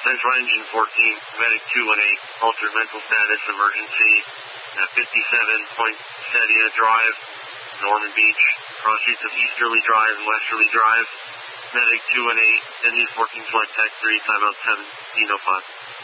Central Engine 14, Medic 218, altered mental status, emergency, at 57 Poinsettia Drive, Norman Beach, cross streets of Easterly Drive and Westerly Drive. Medic 218, and News 14 Flight Tech 3, timeout 1705.